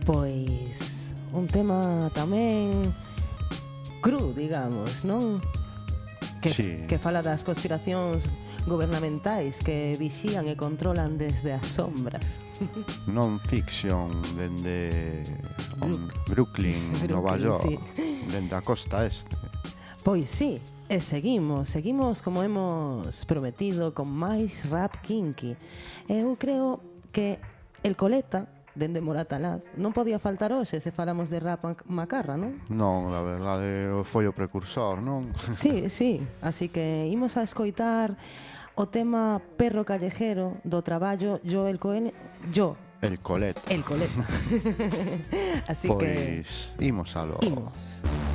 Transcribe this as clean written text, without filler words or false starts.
Pois un tema tamén cru, digamos, non? Que fala das conspiracións gubernamentais que vixían e controlan desde as sombras. Non-fiction dende Brooklyn, Nova York, dende a costa este. Pois sí, e seguimos como hemos prometido con máis rap kinky. Eu creo que el Coleta dende Moratalaz non podía faltar hoxe se falamos de rap macarra, non? Non, a verdade foi o precursor, non? Sí, así que imos a escoitar o tema Perro Callejero do traballo El Coleta. El Coleta. Así Pois, imos aló. Imos.